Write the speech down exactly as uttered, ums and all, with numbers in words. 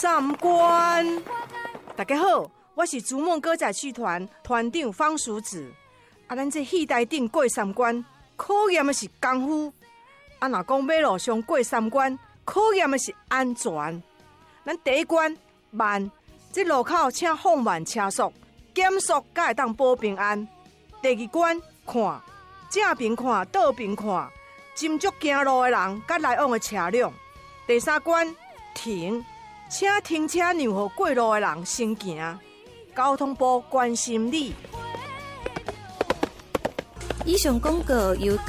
三关。大家好，我是逐梦歌仔戏团团长方淑子。啊，咱这戏台顶过三关，考验的是功夫。啊，若讲马路上过三关，考验的是安全。咱第一关慢，这路口请放慢车速，减速才会当保平安。第二关看，正边看，倒边看，斟酌行路的人甲来往的车辆。第三关停。请停车让予过路的人先行，交通部关心你。 以上广告由